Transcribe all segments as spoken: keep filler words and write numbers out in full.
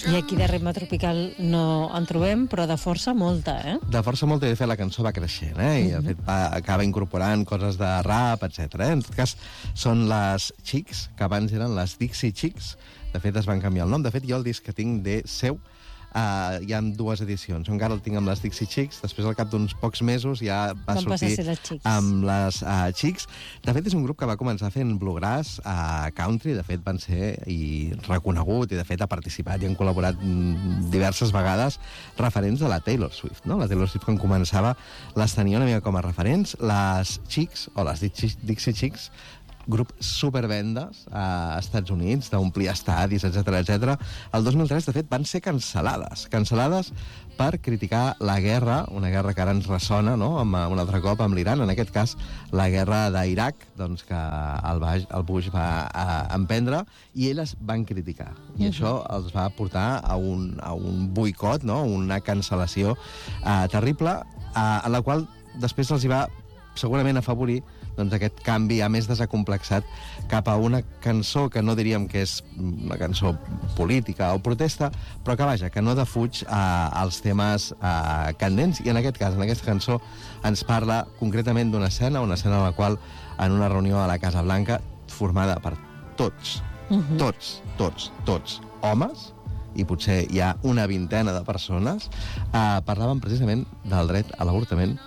I aquí de ritme tropical no en trobem, però de força molta, eh? De força molta, i de fet la cançó va creixent, eh? I de fet va, acaba incorporant coses de rap, etcètera. Eh? En tot cas, són les Chicks, que abans eren les Dixie Chicks. De fet, es van canviar el nom. De fet, jo el disc que tinc de seu Uh, hi ha dues edicions. Encara el tinc amb les Dixie Chicks, després al cap d'uns pocs mesos ja va Van sortir les Chicks. amb les uh, Chicks. De fet, és un grup que va començar fent bluegrass a uh, country, de fet van ser i reconegut, i de fet ha participat i han col·laborat mm, diverses vegades referents de la Taylor Swift, no? La Taylor Swift, quan començava, les tenia una mica com a referents. Les Chicks, o les Dixie, Dixie Chicks, grup supervendes a Estats Units, d'omplir estadis, etcètera, etcètera. El dos mil tres, de fet, van ser cancel·lades. Cancel·lades per criticar la guerra, una guerra que ara ens ressona, no?, amb, un altre cop amb l'Iran, en aquest cas la guerra d'Iraq, doncs, que el, va, el Bush va a, emprendre, i elles van criticar. I uh-huh. això els va portar a un, a un boicot, no?, una cancel·lació uh, terrible, uh, en la qual després els hi va segurament afavorir doncs, aquest canvi ja més desacomplexat cap a una cançó que no diríem que és una cançó política o protesta, però que, vaja, que no defuig eh, els temes eh, candents. I en aquest cas, en aquesta cançó, ens parla concretament d'una escena, una escena en la qual, en una reunió a la Casa Blanca, formada per tots, uh-huh. tots, tots, tots, homes, i potser hi ha una vintena de persones, eh, parlaven precisament del dret a l'avortament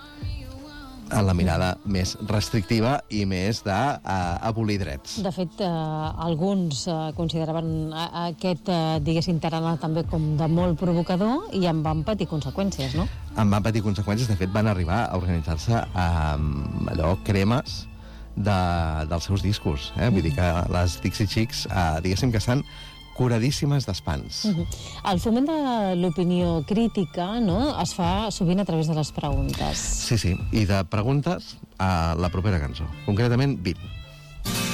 en la mirada més restrictiva i més d'abolir drets. De fet, eh, alguns eh, consideraven a, a aquest, eh, diguéssim, tarannà també com de molt provocador i en van patir conseqüències, no? En van patir conseqüències. De fet, van arribar a organitzar-se amb eh, allò, cremes de, dels seus discos. Eh? Vull dir que les Dixie Chicks, eh, diguéssim que estan curadíssimes d'espants. Uh-huh. El foment de l'opinió crítica, no?, es fa sovint a través de les preguntes. Sí, sí, i de preguntes a la propera cançó, concretament vint.